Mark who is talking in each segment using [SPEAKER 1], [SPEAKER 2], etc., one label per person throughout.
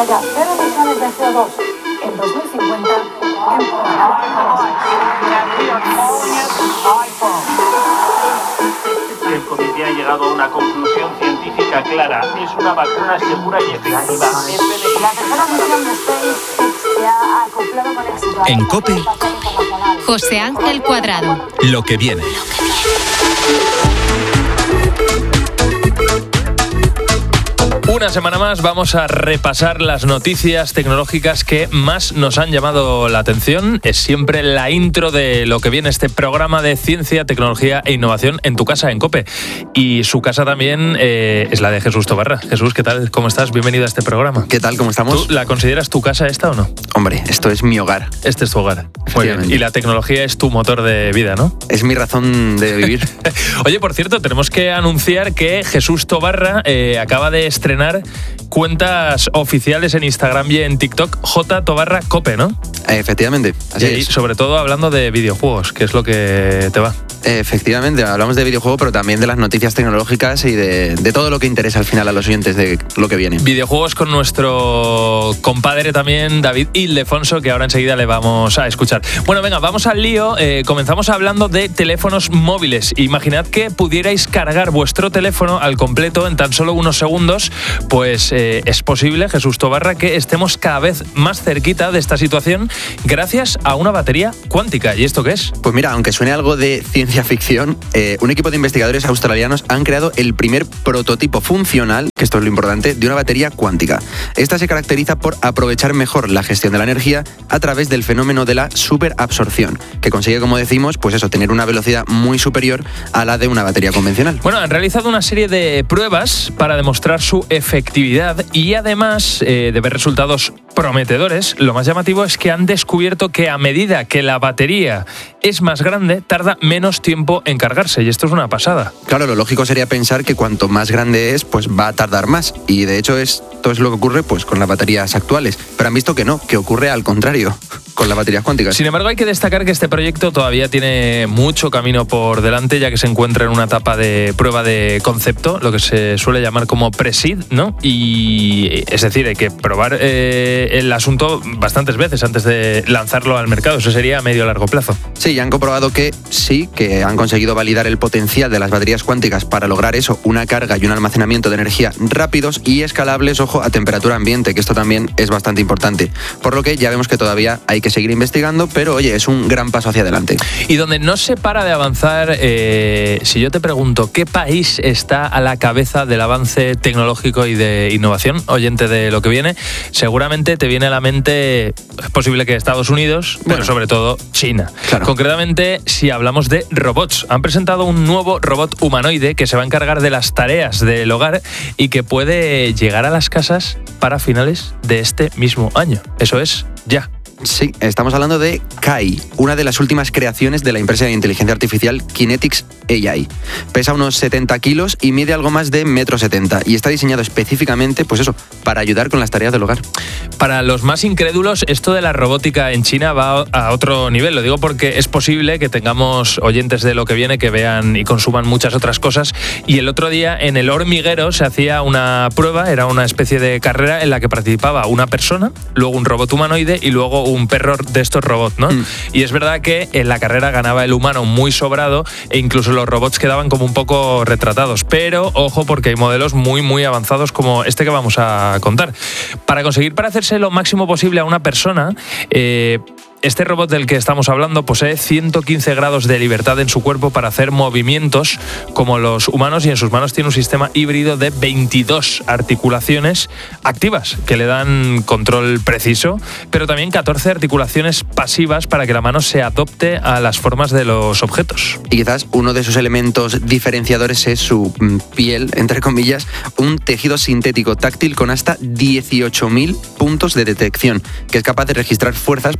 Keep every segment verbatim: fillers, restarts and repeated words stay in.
[SPEAKER 1] haya cero emisiones de C O dos en dos mil cincuenta,
[SPEAKER 2] el comité ha llegado a una conclusión científica clara. Es una vacuna segura y efectiva.
[SPEAKER 1] La tercera misión de SpaceX se ha acoplado con éxito.
[SPEAKER 3] En COPE,
[SPEAKER 4] José Ángel Cuadrado.
[SPEAKER 3] Lo que viene.
[SPEAKER 5] Una semana más vamos a repasar las noticias tecnológicas que más nos han llamado la atención. Es siempre la intro de lo que viene, este programa de ciencia, tecnología e innovación en tu casa, en COPE. Y su casa también eh, es la de Jesús Tobarra. Jesús, ¿qué tal? ¿Cómo estás? Bienvenido a este programa.
[SPEAKER 6] ¿Qué tal? ¿Cómo estamos?
[SPEAKER 5] ¿Tú la consideras tu casa esta o no?
[SPEAKER 6] Hombre, esto es mi hogar.
[SPEAKER 5] Este es tu hogar. Muy bien. Y la tecnología es tu motor de vida, ¿no?
[SPEAKER 6] Es mi razón de vivir.
[SPEAKER 5] Oye, por cierto, tenemos que anunciar que Jesús Tobarra eh, acaba de estrenar cuentas oficiales en Instagram y en TikTok, J Tobarra Cope, ¿no?
[SPEAKER 6] Efectivamente, así
[SPEAKER 5] y
[SPEAKER 6] es.
[SPEAKER 5] Sobre todo hablando de videojuegos, que es lo que te va.
[SPEAKER 6] Efectivamente, hablamos de videojuegos, pero también de las noticias tecnológicas y de, de todo lo que interesa al final a los oyentes de lo que viene.
[SPEAKER 5] Videojuegos con nuestro compadre también, David Ildefonso, que ahora enseguida le vamos a escuchar. Bueno, venga, vamos al lío. Eh, comenzamos hablando de teléfonos móviles. Imaginad que pudierais cargar vuestro teléfono al completo en tan solo unos segundos. Pues eh, es posible, Jesús Tobarra, que estemos cada vez más cerquita de esta situación gracias a una batería cuántica. ¿Y esto qué es?
[SPEAKER 6] Pues mira, aunque suene algo de ciencia ficción, eh, un equipo de investigadores australianos han creado el primer prototipo funcional, que esto es lo importante, de una batería cuántica. Esta se caracteriza por aprovechar mejor la gestión de la energía a través del fenómeno de la superabsorción, que consigue, como decimos, pues eso, tener una velocidad muy superior a la de una batería convencional.
[SPEAKER 5] Bueno, han realizado una serie de pruebas para demostrar su efectividad y además eh, de ver resultados prometedores, lo más llamativo es que han descubierto que a medida que la batería es más grande, tarda menos tiempo en cargarse, y esto es una pasada.
[SPEAKER 6] Claro, lo lógico sería pensar que cuanto más grande es, pues va a tardar más, y de hecho esto es lo que ocurre pues con las baterías actuales, pero han visto que no, que ocurre al contrario con las baterías cuánticas.
[SPEAKER 5] Sin embargo, hay que destacar que este proyecto todavía tiene mucho camino por delante, ya que se encuentra en una etapa de prueba de concepto, lo que se suele llamar como pre-seed, ¿no? Y es decir, hay que probar eh, el asunto bastantes veces antes de lanzarlo al mercado. Eso sería a medio o largo plazo.
[SPEAKER 6] Sí, ya han comprobado que sí, que han conseguido validar el potencial de las baterías cuánticas para lograr eso, una carga y un almacenamiento de energía rápidos y escalables, ojo, a temperatura ambiente, que esto también es bastante importante. Por lo que ya vemos que todavía hay que seguir investigando, pero oye, es un gran paso hacia adelante.
[SPEAKER 5] Y donde no se para de avanzar, eh, si yo te pregunto, ¿qué país está a la cabeza del avance tecnológico y de innovación, oyente de lo que viene? Seguramente te viene a la mente, es posible que Estados Unidos, bueno, pero sobre todo China.
[SPEAKER 6] Claro.
[SPEAKER 5] Concretamente, si hablamos de robots, han presentado un nuevo robot humanoide que se va a encargar de las tareas del hogar y que puede llegar a las casas para finales de este mismo año. Eso es, ya.
[SPEAKER 6] Sí, estamos hablando de Kai, una de las últimas creaciones de la empresa de inteligencia artificial Kinetics A I. Pesa unos setenta kilos y mide algo más de metro setenta y está diseñado específicamente, pues eso, para ayudar con las tareas del hogar.
[SPEAKER 5] Para los más incrédulos, esto de la robótica en China va a otro nivel. Lo digo porque es posible que tengamos oyentes de lo que viene que vean y consuman muchas otras cosas. Y el otro día en el hormiguero se hacía una prueba, era una especie de carrera en la que participaba una persona, luego un robot humanoide y luego un perro de estos robots, ¿no? Mm. Y es verdad que en la carrera ganaba el humano muy sobrado e incluso los robots quedaban como un poco retratados. Pero ojo, porque hay modelos muy, muy avanzados como este que vamos a contar. Para conseguir parecerse lo máximo posible a una persona, eh, este robot del que estamos hablando posee ciento quince grados de libertad en su cuerpo para hacer movimientos como los humanos y en sus manos tiene un sistema híbrido de veintidós articulaciones activas que le dan control preciso, pero también catorce articulaciones pasivas para que la mano se adopte a las formas de los objetos.
[SPEAKER 6] Y quizás uno de sus elementos diferenciadores es su piel, entre comillas, un tejido sintético táctil con hasta dieciocho mil puntos de detección, que es capaz de registrar fuerzas para que sea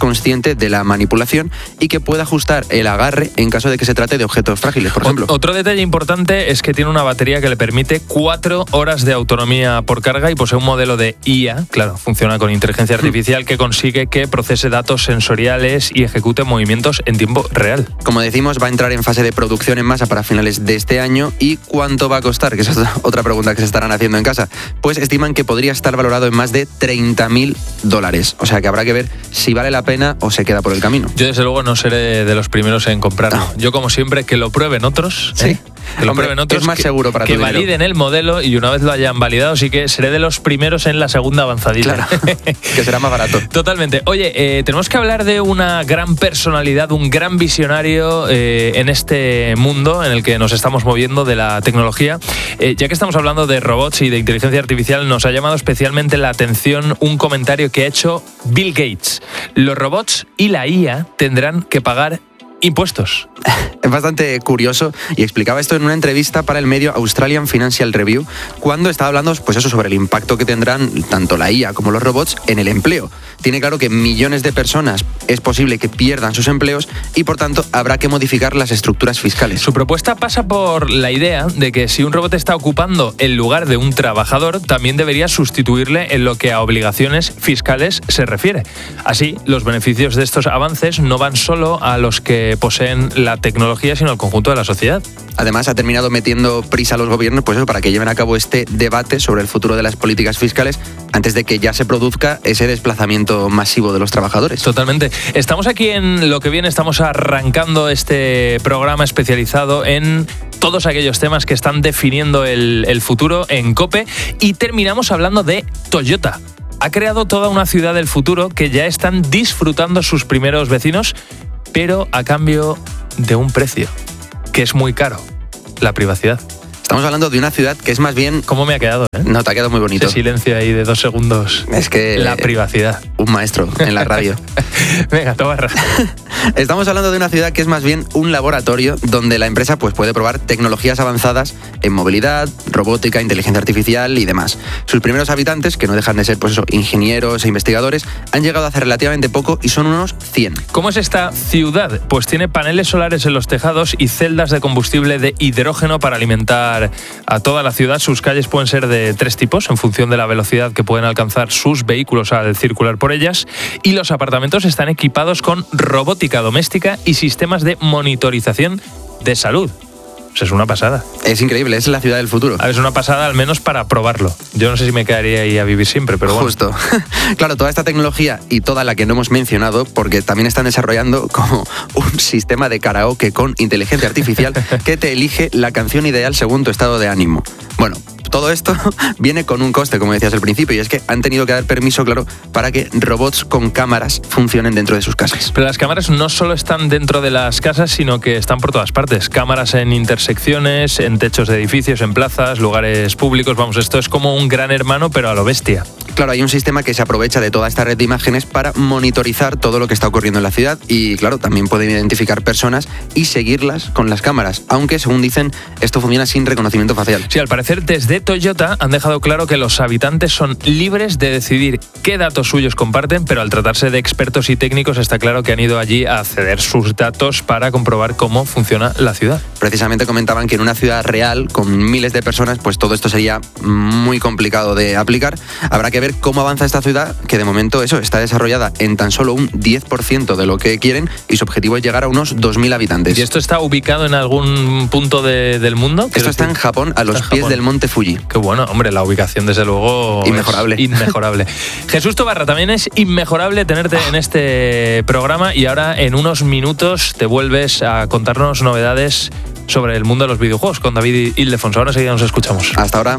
[SPEAKER 6] consciente de la manipulación y que pueda ajustar el agarre en caso de que se trate de objetos frágiles, por ejemplo.
[SPEAKER 5] Otro detalle importante es que tiene una batería que le permite cuatro horas de autonomía por carga y posee un modelo de I A, claro, funciona con inteligencia artificial, que consigue que procese datos sensoriales y ejecute movimientos en tiempo real.
[SPEAKER 6] Como decimos, va a entrar en fase de producción en masa para finales de este año. ¿Y cuánto va a costar? Que esa es otra pregunta que se estarán haciendo en casa. Pues estiman que podría estar valorado en más de treinta mil dólares. O sea que habrá que ver si vale la pena o se queda por el camino.
[SPEAKER 5] Yo desde luego no seré de los primeros en comprarlo. No. Yo como siempre que lo prueben otros.
[SPEAKER 6] Sí.
[SPEAKER 5] ¿eh? Que lo
[SPEAKER 6] Hombre,
[SPEAKER 5] prueben otros,
[SPEAKER 6] es más
[SPEAKER 5] que,
[SPEAKER 6] seguro para
[SPEAKER 5] que
[SPEAKER 6] tu
[SPEAKER 5] validen
[SPEAKER 6] dinero.
[SPEAKER 5] el modelo y una vez lo hayan validado, sí que seré de los primeros en la segunda avanzadita.
[SPEAKER 6] Claro, que será más barato.
[SPEAKER 5] Totalmente. Oye, eh, tenemos que hablar de una gran personalidad, un gran visionario eh, en este mundo en el que nos estamos moviendo de la tecnología. Eh, ya que estamos hablando de robots y de inteligencia artificial, nos ha llamado especialmente la atención un comentario que ha hecho Bill Gates. Los robots y la I A tendrán que pagar impuestos.
[SPEAKER 6] Es bastante curioso y explicaba esto en una entrevista para el medio Australian Financial Review cuando estaba hablando pues eso, sobre el impacto que tendrán tanto la I A como los robots en el empleo. Tiene claro que millones de personas es posible que pierdan sus empleos y por tanto habrá que modificar las estructuras fiscales.
[SPEAKER 5] Su propuesta pasa por la idea de que si un robot está ocupando el lugar de un trabajador, también debería sustituirle en lo que a obligaciones fiscales se refiere. Así, los beneficios de estos avances no van solo a los que poseen la tecnología, sino al conjunto de la sociedad.
[SPEAKER 6] Además, ha terminado metiendo prisa a los gobiernos pues eso, para que lleven a cabo este debate sobre el futuro de las políticas fiscales antes de que ya se produzca ese desplazamiento masivo de los trabajadores.
[SPEAKER 5] Totalmente. Estamos aquí en Lo que viene, estamos arrancando este programa especializado en todos aquellos temas que están definiendo el, el futuro en COPE y terminamos hablando de Toyota. Ha creado toda una ciudad del futuro que ya están disfrutando sus primeros vecinos, pero a cambio de un precio, que es muy caro, la privacidad.
[SPEAKER 6] Estamos hablando de una ciudad que es más bien...
[SPEAKER 5] ¿Cómo me ha quedado? ¿eh?
[SPEAKER 6] No, te ha quedado muy bonito.
[SPEAKER 5] Ese silencio ahí de dos segundos.
[SPEAKER 6] Es que...
[SPEAKER 5] La privacidad.
[SPEAKER 6] Un maestro en la radio.
[SPEAKER 5] Venga, Tobarra.
[SPEAKER 6] Estamos hablando de una ciudad que es más bien un laboratorio donde la empresa pues, puede probar tecnologías avanzadas en movilidad, robótica, inteligencia artificial y demás. Sus primeros habitantes, que no dejan de ser pues eso, ingenieros e investigadores, han llegado hace relativamente poco y son unos cien.
[SPEAKER 5] ¿Cómo es esta ciudad? Pues tiene paneles solares en los tejados y celdas de combustible de hidrógeno para alimentar a toda la ciudad. Sus calles pueden ser de tres tipos en función de la velocidad que pueden alcanzar sus vehículos al circular por ellas, y los apartamentos están equipados con robótica doméstica y sistemas de monitorización de salud. Pues es una pasada.
[SPEAKER 6] Es increíble, es la ciudad del futuro.
[SPEAKER 5] A ver, es una pasada al menos para probarlo. Yo no sé si me quedaría ahí a vivir siempre, pero bueno.
[SPEAKER 6] Justo. Claro, toda esta tecnología y toda la que no hemos mencionado, porque también están desarrollando como un sistema de karaoke con inteligencia artificial que te elige la canción ideal según tu estado de ánimo. Bueno, todo esto viene con un coste, como decías al principio, y es que han tenido que dar permiso, claro, para que robots con cámaras funcionen dentro de sus casas.
[SPEAKER 5] Pero las cámaras no solo están dentro de las casas, sino que están por todas partes. Cámaras en intersecciones, en techos de edificios, en plazas, lugares públicos. Vamos, esto es como un gran hermano, pero a lo bestia.
[SPEAKER 6] Claro, hay un sistema que se aprovecha de toda esta red de imágenes para monitorizar todo lo que está ocurriendo en la ciudad y, claro, también pueden identificar personas y seguirlas con las cámaras, aunque, según dicen, esto funciona sin reconocimiento facial.
[SPEAKER 5] Sí, al parecer, desde Toyota han dejado claro que los habitantes son libres de decidir qué datos suyos comparten, pero al tratarse de expertos y técnicos está claro que han ido allí a ceder sus datos para comprobar cómo funciona la ciudad.
[SPEAKER 6] Precisamente comentaban que en una ciudad real, con miles de personas, pues todo esto sería muy complicado de aplicar. Habrá que ver cómo avanza esta ciudad, que de momento eso está desarrollada en tan solo un diez por ciento de lo que quieren y su objetivo es llegar a unos dos mil habitantes.
[SPEAKER 5] ¿Y esto está ubicado en algún punto de, del mundo?
[SPEAKER 6] Esto está en Japón, a los
[SPEAKER 5] en
[SPEAKER 6] pies
[SPEAKER 5] Japón.
[SPEAKER 6] del monte Fuji.
[SPEAKER 5] Qué bueno, hombre, la ubicación desde luego
[SPEAKER 6] inmejorable.
[SPEAKER 5] Es inmejorable. Jesús Tobarra, también es inmejorable tenerte en este programa y ahora en unos minutos te vuelves a contarnos novedades sobre el mundo de los videojuegos con David Ildefonso. Ahora enseguida nos escuchamos.
[SPEAKER 6] Hasta ahora.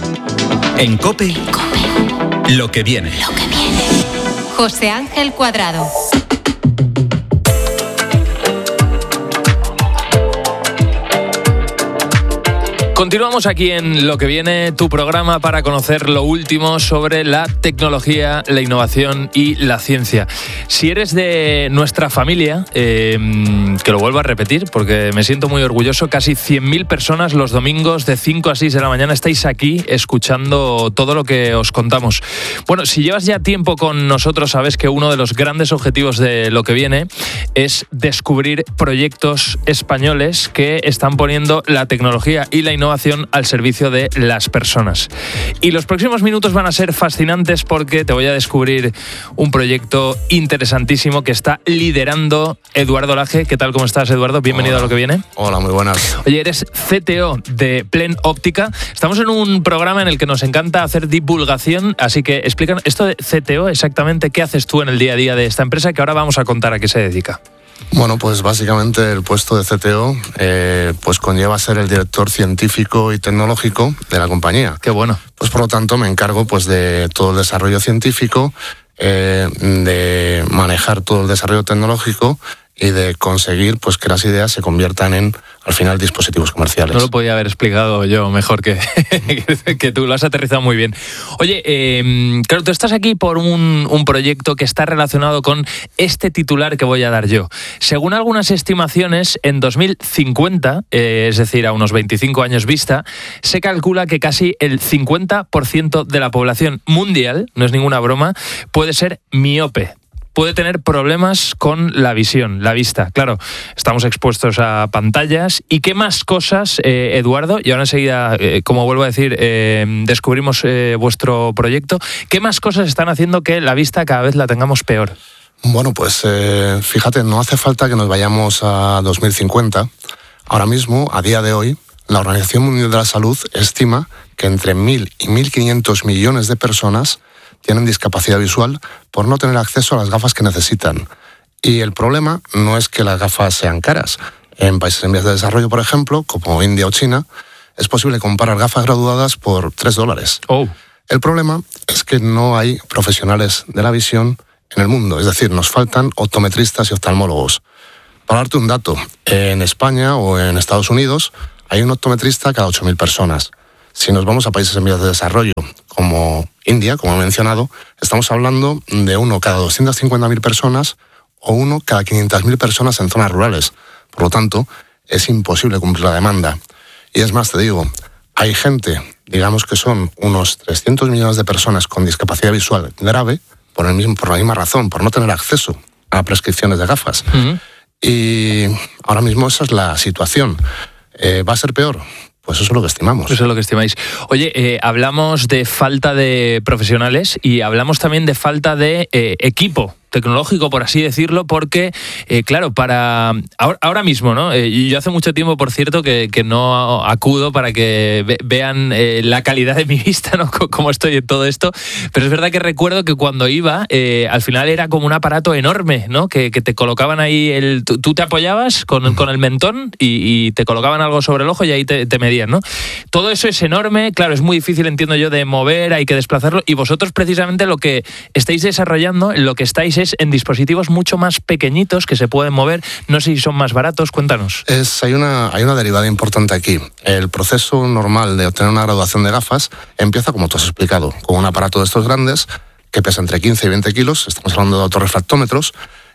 [SPEAKER 3] En COPE, lo que viene.
[SPEAKER 4] Lo que viene. José Ángel Cuadrado.
[SPEAKER 5] Continuamos aquí en Lo que viene, tu programa para conocer lo último sobre la tecnología, la innovación y la ciencia. Si eres de nuestra familia, eh, que lo vuelvo a repetir porque me siento muy orgulloso, casi cien mil personas los domingos de cinco a seis de la mañana estáis aquí escuchando todo lo que os contamos. Bueno, si llevas ya tiempo con nosotros, sabes que uno de los grandes objetivos de Lo que viene es descubrir proyectos españoles que están poniendo la tecnología y la innovación al servicio de las personas. Y los próximos minutos van a ser fascinantes porque te voy a descubrir un proyecto interesantísimo que está liderando Eduardo Laje. ¿Qué tal? ¿Cómo estás, Eduardo? Bienvenido. Hola. A Lo que viene.
[SPEAKER 7] Hola, muy buenas.
[SPEAKER 5] Oye, eres C T O de Plen Óptica. Estamos en un programa en el que nos encanta hacer divulgación, así que explícanos esto de C T O, exactamente qué haces tú en el día a día de esta empresa, que ahora vamos a contar a qué se dedica.
[SPEAKER 7] Bueno, pues básicamente el puesto de C T O eh, pues conlleva ser el director científico y tecnológico de la compañía.
[SPEAKER 5] Qué bueno.
[SPEAKER 7] Pues por lo tanto me encargo pues de todo el desarrollo científico, eh, de manejar todo el desarrollo tecnológico y de conseguir pues que las ideas se conviertan en, al final, dispositivos comerciales.
[SPEAKER 5] No lo podía haber explicado yo mejor que, que tú, lo has aterrizado muy bien. Oye, eh, claro, tú estás aquí por un, un proyecto que está relacionado con este titular que voy a dar yo. Según algunas estimaciones, en dos mil cincuenta, eh, es decir, a unos veinticinco años vista, se calcula que casi el cincuenta por ciento de la población mundial, no es ninguna broma, puede ser miope. Puede tener problemas con la visión, la vista. Claro, estamos expuestos a pantallas. ¿Y qué más cosas, eh, Eduardo? Y ahora enseguida, eh, como vuelvo a decir, eh, descubrimos eh, vuestro proyecto. ¿Qué más cosas están haciendo que la vista cada vez la tengamos peor?
[SPEAKER 7] Bueno, pues eh, fíjate, no hace falta que nos vayamos a dos mil cincuenta. Ahora mismo, a día de hoy, la Organización Mundial de la Salud estima que entre mil y mil quinientos millones de personas tienen discapacidad visual por no tener acceso a las gafas que necesitan. Y el problema no es que las gafas sean caras. En países en vías de desarrollo, por ejemplo, como India o China, es posible comprar gafas graduadas por tres dólares.
[SPEAKER 5] Oh.
[SPEAKER 7] El problema es que no hay profesionales de la visión en el mundo. Es decir, nos faltan optometristas y oftalmólogos. Para darte un dato, en España o en Estados Unidos hay un optometrista cada ocho mil personas. Si nos vamos a países en vías de desarrollo, como India, como he mencionado, estamos hablando de uno cada doscientas cincuenta mil personas o uno cada quinientas mil personas en zonas rurales. Por lo tanto, es imposible cumplir la demanda. Y es más, te digo, hay gente, digamos que son unos trescientos millones de personas con discapacidad visual grave, por, el mismo, por la misma razón, por no tener acceso a prescripciones de gafas. Uh-huh. Y ahora mismo esa es la situación. Eh, ¿Va a ser peor? Pues eso es lo que estimamos.
[SPEAKER 5] Eso es lo que estimáis. Oye, eh, hablamos de falta de profesionales y hablamos también de falta de eh, equipo tecnológico, por así decirlo, porque, eh, claro, para ahora, ahora mismo, ¿no? Eh, y yo hace mucho tiempo, por cierto, que, que no acudo para que ve, vean eh, la calidad de mi vista, ¿no? Cómo estoy en todo esto, pero es verdad que recuerdo que cuando iba, eh, al final era como un aparato enorme, ¿no? Que, que te colocaban ahí, el, tú, tú te apoyabas con, con el mentón y, y te colocaban algo sobre el ojo y ahí te, te medían, ¿no? Todo eso es enorme, claro, es muy difícil, entiendo yo, de mover, hay que desplazarlo, y vosotros precisamente lo que estáis desarrollando, en lo que estáis es en dispositivos mucho más pequeñitos que se pueden mover. No sé si son más baratos, cuéntanos.
[SPEAKER 7] Es, hay, una, hay una derivada importante aquí. El proceso normal de obtener una graduación de gafas empieza, como tú has explicado, con un aparato de estos grandes que pesa entre quince y veinte kilos, estamos hablando de autorrefractómetros,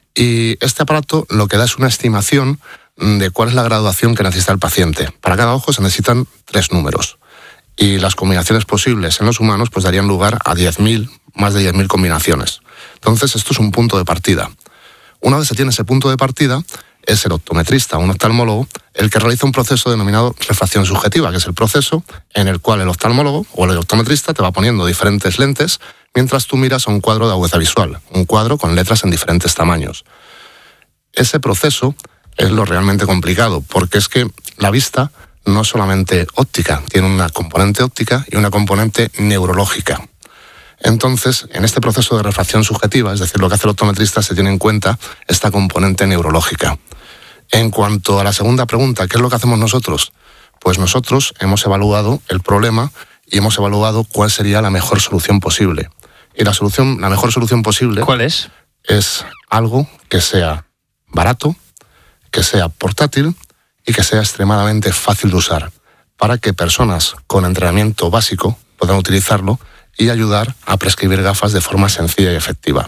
[SPEAKER 7] y este aparato lo que da es una estimación de cuál es la graduación que necesita el paciente. Para cada ojo se necesitan tres números, y las combinaciones posibles en los humanos pues darían lugar a diez mil, más de diez mil combinaciones. Entonces, esto es un punto de partida. Una vez se tiene ese punto de partida, es el optometrista o un oftalmólogo el que realiza un proceso denominado refracción subjetiva, que es el proceso en el cual el oftalmólogo o el optometrista te va poniendo diferentes lentes mientras tú miras a un cuadro de agudeza visual, un cuadro con letras en diferentes tamaños. Ese proceso es lo realmente complicado, porque es que la vista no es solamente óptica, tiene una componente óptica y una componente neurológica. Entonces, en este proceso de refracción subjetiva, es decir, lo que hace el optometrista, se tiene en cuenta esta componente neurológica. En cuanto a la segunda pregunta, ¿qué es lo que hacemos nosotros? Pues nosotros hemos evaluado el problema y hemos evaluado cuál sería la mejor solución posible. Y la solución, la mejor solución posible...
[SPEAKER 5] ¿Cuál es?
[SPEAKER 7] Es algo que sea barato, que sea portátil y que sea extremadamente fácil de usar. para que personas con entrenamiento básico puedan utilizarlo y ayudar a prescribir gafas de forma sencilla y efectiva.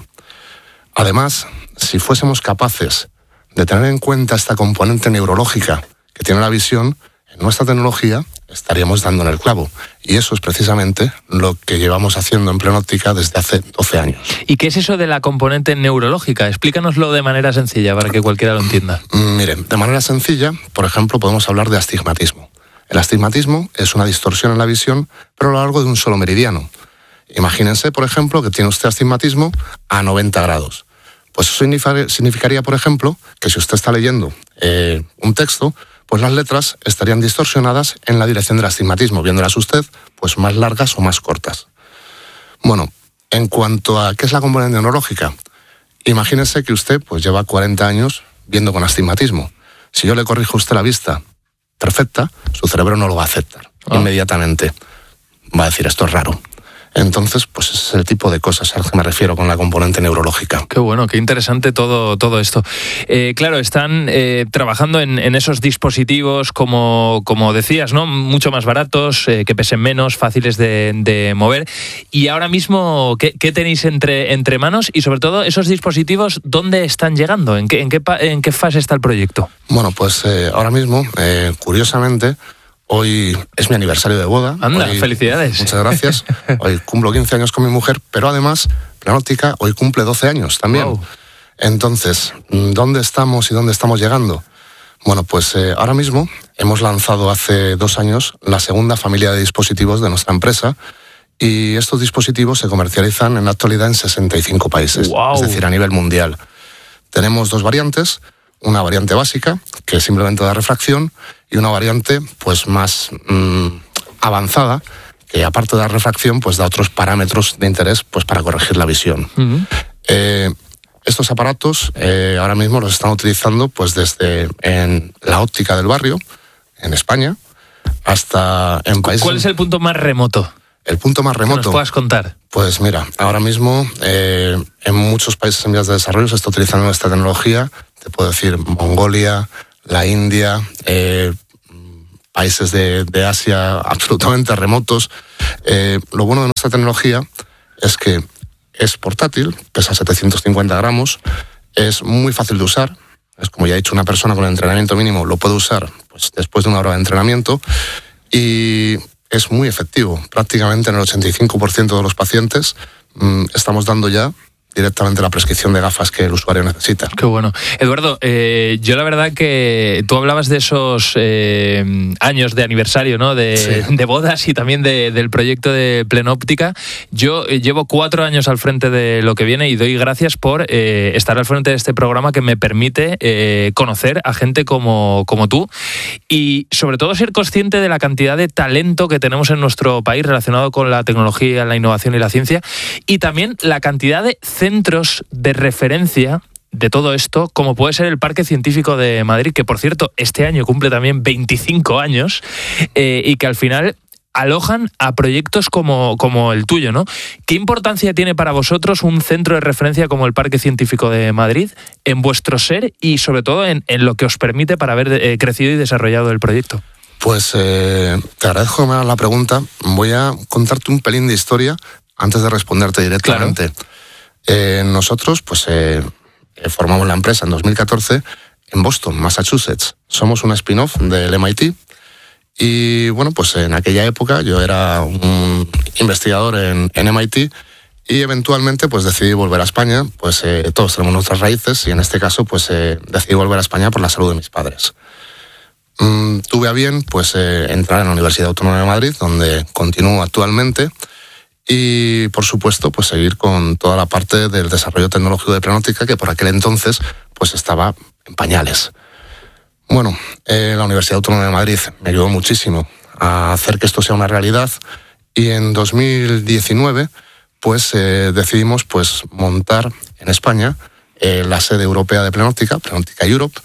[SPEAKER 7] Además, si fuésemos capaces de tener en cuenta esta componente neurológica que tiene la visión, en nuestra tecnología estaríamos dando en el clavo. Y eso es precisamente lo que llevamos haciendo en Plenóptica desde hace doce años.
[SPEAKER 5] ¿Y qué es eso de la componente neurológica? Explícanoslo de manera sencilla para que cualquiera lo entienda.
[SPEAKER 7] Miren, de manera sencilla, por ejemplo, podemos hablar de astigmatismo. El astigmatismo es una distorsión en la visión, pero a lo largo de un solo meridiano. Imagínense, por ejemplo, que tiene usted astigmatismo a noventa grados. Pues eso significaría, por ejemplo, que si usted está leyendo eh, un texto, pues las letras estarían distorsionadas en la dirección del astigmatismo, viéndolas usted pues más largas o más cortas. Bueno, en cuanto a qué es la componente neurológica, imagínese que usted pues lleva cuarenta años viendo con astigmatismo. Si yo le corrijo a usted la vista perfecta, su cerebro no lo va a aceptar oh. inmediatamente. Va a decir, esto es raro. Entonces, pues ese es el tipo de cosas a las que me refiero con la componente neurológica.
[SPEAKER 5] Qué bueno, qué interesante todo, todo esto. Eh, claro, están eh, trabajando en, en esos dispositivos, como, como decías, ¿no? Mucho más baratos, eh, que pesen menos, fáciles de, de mover. Y ahora mismo, ¿qué, qué tenéis entre, entre manos? Y sobre todo, esos dispositivos, ¿dónde están llegando? ¿En qué, en qué, en qué fase está el proyecto?
[SPEAKER 7] Bueno, pues eh, ahora mismo, eh, curiosamente, hoy es mi aniversario de boda.
[SPEAKER 5] Anda,
[SPEAKER 7] hoy,
[SPEAKER 5] felicidades.
[SPEAKER 7] Muchas gracias. Hoy cumplo quince años con mi mujer, pero además Plenóptica hoy cumple doce años también. Wow. Entonces, ¿dónde estamos y dónde estamos llegando? Bueno, pues eh, ahora mismo hemos lanzado hace dos años la segunda familia de dispositivos de nuestra empresa y estos dispositivos se comercializan en la actualidad en sesenta y cinco países, wow. Es decir, a nivel mundial. Tenemos dos variantes, una variante básica, que simplemente da refracción, y una variante pues más mmm, avanzada, que aparte de dar refracción, pues da otros parámetros de interés pues para corregir la visión. Uh-huh. Eh, estos aparatos eh, ahora mismo los están utilizando pues desde en la óptica del barrio, en España, hasta en países...
[SPEAKER 5] ¿Cuál es el punto más remoto?
[SPEAKER 7] El punto más remoto.
[SPEAKER 5] ¿Que nos puedas contar?
[SPEAKER 7] Pues mira, ahora mismo eh, en muchos países en vías de desarrollo se está utilizando esta tecnología. Te puedo decir Mongolia, la India, eh, países de, de Asia absolutamente remotos. Eh, lo bueno de nuestra tecnología es que es portátil, pesa setecientos cincuenta gramos, es muy fácil de usar. Es como ya he dicho, una persona con entrenamiento mínimo lo puede usar pues, después de una hora de entrenamiento y es muy efectivo. Prácticamente en el ochenta y cinco por ciento de los pacientes mmm, estamos dando ya directamente la prescripción de gafas que el usuario necesita.
[SPEAKER 5] Qué bueno. Eduardo, eh, yo la verdad que tú hablabas de esos eh, años de aniversario, ¿no? De, sí. de bodas y también de, del proyecto de Plenóptica. Yo eh, llevo cuatro años al frente de lo que viene y doy gracias por eh, estar al frente de este programa que me permite eh, conocer a gente como, como tú y sobre todo ser consciente de la cantidad de talento que tenemos en nuestro país relacionado con la tecnología, la innovación y la ciencia y también la cantidad de centros de referencia de todo esto, como puede ser el Parque Científico de Madrid, que por cierto este año cumple también veinticinco años eh, y que al final alojan a proyectos como, como el tuyo, ¿no? ¿Qué importancia tiene para vosotros un centro de referencia como el Parque Científico de Madrid en vuestro ser y sobre todo en, en lo que os permite para haber eh, crecido y desarrollado el proyecto? Pues eh, te agradezco que me hagas la pregunta. Voy a contarte un pelín de historia antes de responderte directamente. Claro. Eh, nosotros pues eh, formamos la empresa en dos mil catorce en Boston, Massachusetts. Somos un spin-off del M I T y bueno, pues en aquella época yo era un investigador en, en M I T y eventualmente pues decidí volver a España. Pues eh, todos tenemos nuestras raíces y en este caso pues eh, decidí volver a España por la salud de mis padres. Mm, tuve a bien pues eh, entrar en la Universidad Autónoma de Madrid, donde continúo actualmente. Y, por supuesto, pues seguir con toda la parte del desarrollo tecnológico de Plenóptica, que por aquel entonces pues estaba en pañales. Bueno, eh, la Universidad Autónoma de Madrid me ayudó muchísimo a hacer que esto sea una realidad y en dos mil diecinueve pues eh, decidimos pues montar en España eh, la sede europea de Plenóptica, Plenóptica Europe,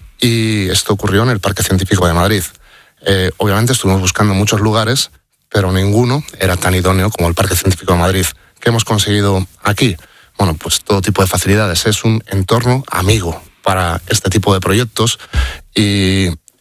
[SPEAKER 5] y esto ocurrió en el Parque Científico de Madrid. Eh, obviamente estuvimos buscando muchos lugares, pero ninguno era tan idóneo como el Parque Científico de Madrid. ¿Qué hemos conseguido aquí? Bueno, pues todo tipo de facilidades. Es un entorno amigo para este tipo de proyectos y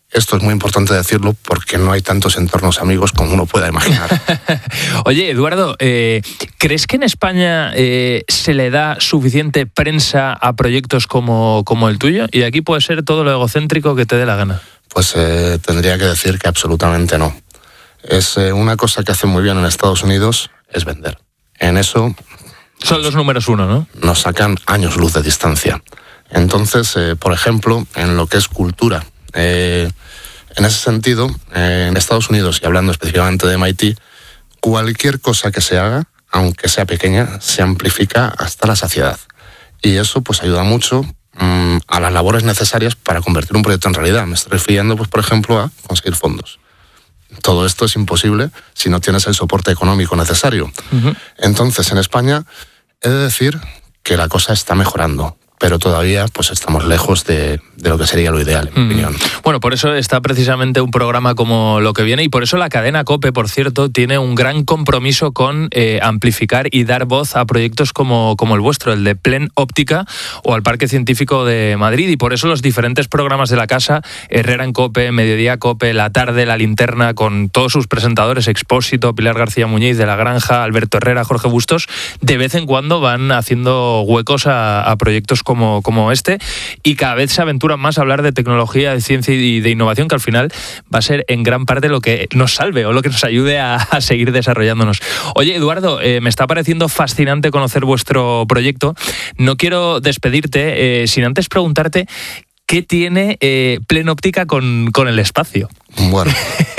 [SPEAKER 7] Esto es muy importante decirlo porque no hay tantos entornos amigos como uno pueda imaginar.
[SPEAKER 5] Oye, Eduardo, eh, ¿crees que en España eh, se le da suficiente prensa a proyectos como, como el tuyo? Y aquí puede ser todo lo egocéntrico que te dé la gana.
[SPEAKER 7] Pues eh, tendría que decir que absolutamente no. Es eh, una cosa que hacen muy bien en Estados Unidos, es vender. En eso...
[SPEAKER 5] Son los números uno, ¿no?
[SPEAKER 7] Nos sacan años luz de distancia. Entonces, eh, por ejemplo, en lo que es cultura... Eh, en ese sentido, eh, en Estados Unidos, y hablando específicamente de M I T, cualquier cosa que se haga, aunque sea pequeña, se amplifica hasta la saciedad. Y eso pues ayuda mucho mmm, a las labores necesarias para convertir un proyecto en realidad. Me estoy refiriendo, pues, por ejemplo, a conseguir fondos. Todo esto es imposible si no tienes el soporte económico necesario. Uh-huh. Entonces, en España, he de decir que la cosa está mejorando, pero todavía pues estamos lejos de, de lo que sería lo ideal, en mi mm. opinión.
[SPEAKER 5] Bueno, por eso está precisamente un programa como Lo que viene, y por eso la cadena COPE, por cierto, tiene un gran compromiso con eh, amplificar y dar voz a proyectos como, como el vuestro, el de Plen Óptica o al Parque Científico de Madrid, y por eso los diferentes programas de la casa, Herrera en COPE, Mediodía COPE, La Tarde, La Linterna, con todos sus presentadores, Expósito, Pilar García Muñiz de La Granja, Alberto Herrera, Jorge Bustos, de vez en cuando van haciendo huecos a, a proyectos como, como este, y cada vez se aventuran más a hablar de tecnología, de ciencia y de innovación, que al final va a ser en gran parte lo que nos salve o lo que nos ayude a, a seguir desarrollándonos. Oye, Eduardo, eh, me está pareciendo fascinante conocer vuestro proyecto. No quiero despedirte eh, sin antes preguntarte ¿qué tiene eh, Plen Óptica con, con el espacio?
[SPEAKER 7] Bueno,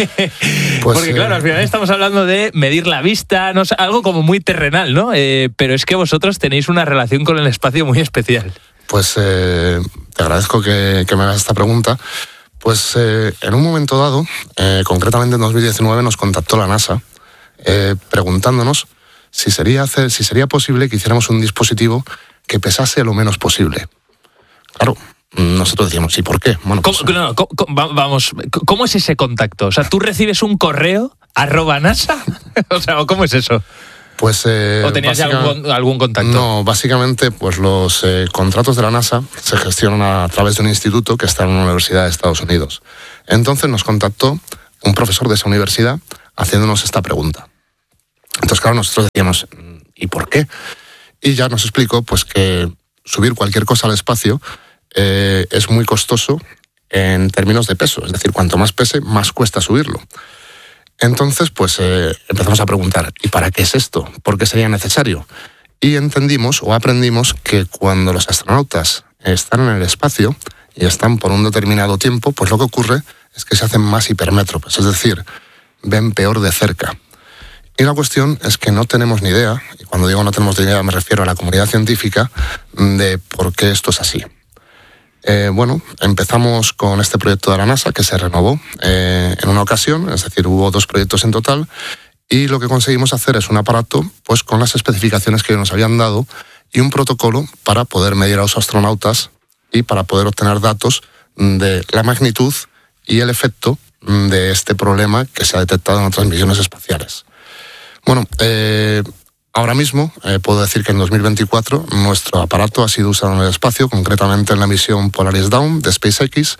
[SPEAKER 5] pues, porque claro, al final estamos hablando de medir la vista, no sé, algo como muy terrenal, ¿no? Eh, pero es que vosotros tenéis una relación con el espacio muy especial.
[SPEAKER 7] Pues eh, te agradezco que, que me hagas esta pregunta. Pues eh, en un momento dado, eh, concretamente en dos mil diecinueve, nos contactó la NASA eh, preguntándonos si sería, hacer, si sería posible que hiciéramos un dispositivo que pesase lo menos posible. Claro, nosotros decíamos, ¿y por qué? Bueno, pues,
[SPEAKER 5] ¿Cómo, no, ¿cómo, vamos, ¿cómo es ese contacto? O sea, ¿tú recibes un correo arroba NASA? O sea, ¿cómo es eso?
[SPEAKER 7] Pues, eh,
[SPEAKER 5] ¿O tenías ya algún, algún contacto?
[SPEAKER 7] No, básicamente pues los eh, contratos de la NASA se gestionan a, a través de un instituto que está en una universidad de Estados Unidos. Entonces nos contactó un profesor de esa universidad haciéndonos esta pregunta. Entonces, claro, nosotros decíamos, ¿y por qué? Y ya nos explicó pues que subir cualquier cosa al espacio eh, es muy costoso en términos de peso. Es decir, cuanto más pese, más cuesta subirlo. Entonces, pues eh, empezamos a preguntar, ¿y para qué es esto? ¿Por qué sería necesario? Y entendimos o aprendimos que cuando los astronautas están en el espacio y están por un determinado tiempo, pues lo que ocurre es que se hacen más hipermétropes, es decir, ven peor de cerca. Y la cuestión es que no tenemos ni idea, y cuando digo no tenemos ni idea me refiero a la comunidad científica, de por qué esto es así. Eh, bueno, empezamos con este proyecto de la NASA que se renovó eh, en una ocasión, es decir, hubo dos proyectos en total, y lo que conseguimos hacer es un aparato pues con las especificaciones que nos habían dado y un protocolo para poder medir a los astronautas y para poder obtener datos de la magnitud y el efecto de este problema que se ha detectado en otras misiones espaciales. Bueno, eh, ahora mismo eh, puedo decir que en dos mil veinticuatro nuestro aparato ha sido usado en el espacio, concretamente en la misión Polaris Dawn de SpaceX,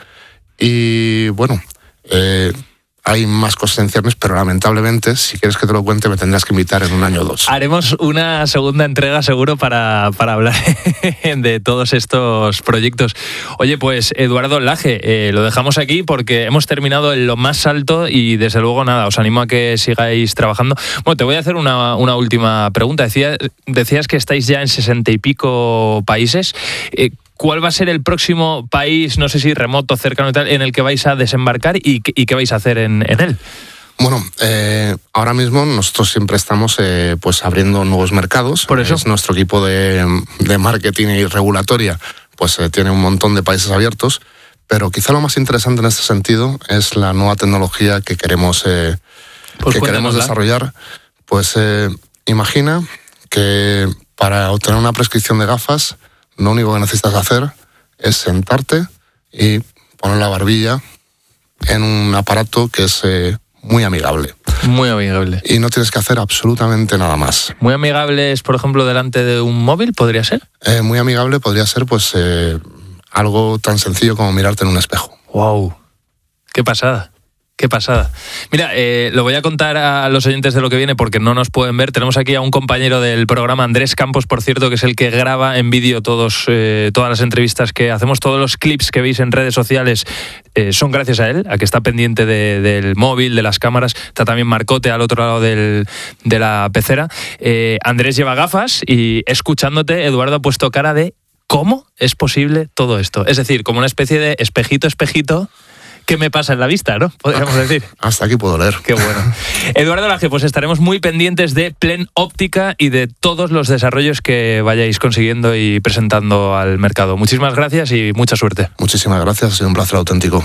[SPEAKER 7] y bueno, eh, hay más cosas en ciernes, pero lamentablemente, si quieres que te lo cuente, me tendrás que invitar en un año o dos.
[SPEAKER 5] Haremos una segunda entrega seguro para, para hablar de todos estos proyectos. Oye, pues Eduardo Laje, eh, lo dejamos aquí porque hemos terminado en lo más alto y desde luego nada, os animo a que sigáis trabajando. Bueno, te voy a hacer una, una última pregunta. Decía, decías que estáis ya en sesenta y pico países. Eh, ¿Cuál va a ser el próximo país, no sé si remoto, cercano y tal, en el que vais a desembarcar y, y qué vais a hacer en, en él?
[SPEAKER 7] Bueno, eh, ahora mismo nosotros siempre estamos eh, pues abriendo nuevos mercados.
[SPEAKER 5] Por eso.
[SPEAKER 7] Es nuestro equipo de, de marketing y regulatoria pues eh, tiene un montón de países abiertos, pero quizá lo más interesante en este sentido es la nueva tecnología que queremos, eh,
[SPEAKER 5] pues
[SPEAKER 7] que queremos desarrollar. Pues eh, imagina que para obtener una prescripción de gafas, lo único que necesitas hacer es sentarte y poner la barbilla en un aparato que es eh, muy amigable.
[SPEAKER 5] Muy amigable.
[SPEAKER 7] Y no tienes que hacer absolutamente nada más.
[SPEAKER 5] ¿Muy amigable es, por ejemplo, delante de un móvil? ¿Podría ser?
[SPEAKER 7] Eh, muy amigable podría ser pues eh, algo tan sencillo como mirarte en un espejo.
[SPEAKER 5] ¡Wow! Qué pasada. Qué pasada. Mira, eh, lo voy a contar a los oyentes de lo que viene porque no nos pueden ver. Tenemos aquí a un compañero del programa, Andrés Campos, por cierto, que es el que graba en vídeo todos, eh, todas las entrevistas que hacemos, todos los clips que veis en redes sociales eh, son gracias a él, a que está pendiente de, del móvil, de las cámaras. Está también Marcote al otro lado del, de la pecera. Eh, Andrés lleva gafas y escuchándote, Eduardo ha puesto cara de ¿cómo es posible todo esto? Es decir, como una especie de espejito, espejito... ¿Qué me pasa en la vista, no? Podríamos decir.
[SPEAKER 7] Hasta aquí puedo leer.
[SPEAKER 5] Qué bueno. Eduardo Laje, pues estaremos muy pendientes de Plen Óptica y de todos los desarrollos que vayáis consiguiendo y presentando al mercado. Muchísimas gracias y mucha suerte.
[SPEAKER 7] Muchísimas gracias, ha sido un placer auténtico.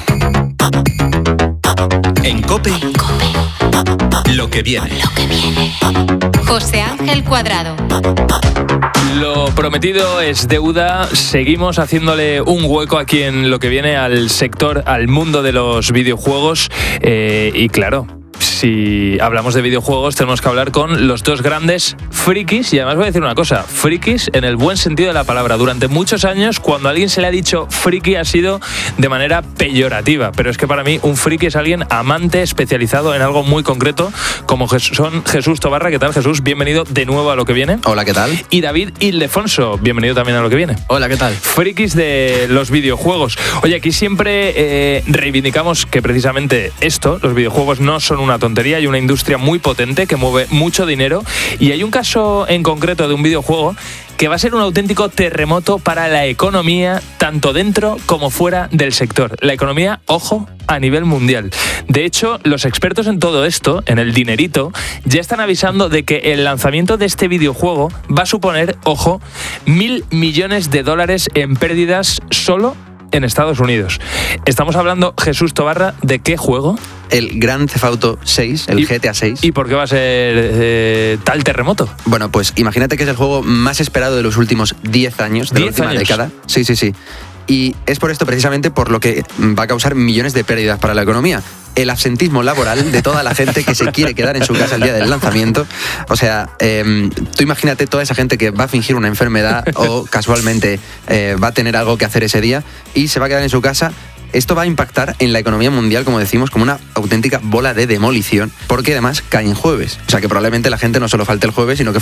[SPEAKER 3] En COPE, COPE. Lo que viene.
[SPEAKER 4] Lo que viene. José Ángel Cuadrado.
[SPEAKER 5] Lo prometido es deuda. Seguimos haciéndole un hueco aquí en lo que viene al sector, al mundo de los videojuegos. Eh, y claro, si hablamos de videojuegos tenemos que hablar con los dos grandes frikis. Y además voy a decir una cosa, frikis en el buen sentido de la palabra. Durante muchos años, cuando a alguien se le ha dicho friki, ha sido de manera peyorativa. Pero es que para mí un friki es alguien amante, especializado en algo muy concreto, como son Jesús Tobarra. ¿Qué tal, Jesús? Bienvenido de nuevo a lo que viene.
[SPEAKER 6] Hola, ¿qué tal?
[SPEAKER 5] Y David Ildefonso, bienvenido también a lo que viene.
[SPEAKER 8] Hola, ¿qué tal?
[SPEAKER 5] Frikis de los videojuegos. Oye, aquí siempre eh, reivindicamos que precisamente esto, los videojuegos, no son una tontería. Hay una industria muy potente que mueve mucho dinero y hay un caso en concreto de un videojuego que va a ser un auténtico terremoto para la economía, tanto dentro como fuera del sector. La economía, ojo, a nivel mundial. De hecho, los expertos en todo esto, en el dinerito, ya están avisando de que el lanzamiento de este videojuego va a suponer, ojo, mil millones de dólares en pérdidas solo en Estados Unidos. Estamos hablando, Jesús Tobarra, ¿de qué juego?
[SPEAKER 6] El Grand Theft Auto seis, el
[SPEAKER 5] ¿Y,
[SPEAKER 6] G T A seis.
[SPEAKER 5] ¿Y por qué va a ser eh, tal terremoto?
[SPEAKER 6] Bueno, pues imagínate que es el juego más esperado de los últimos diez años, de la última
[SPEAKER 5] años.
[SPEAKER 6] década. Sí, sí, sí. Y es por esto precisamente por lo que va a causar millones de pérdidas para la economía. El absentismo laboral de toda la gente que se quiere quedar en su casa el día del lanzamiento. O sea, eh, tú imagínate toda esa gente que va a fingir una enfermedad o casualmente eh, va a tener algo que hacer ese día y se va a quedar en su casa. Esto va a impactar en la economía mundial, como decimos, como una auténtica bola de demolición, porque además cae en jueves. O sea que probablemente la gente no solo falte el jueves, sino que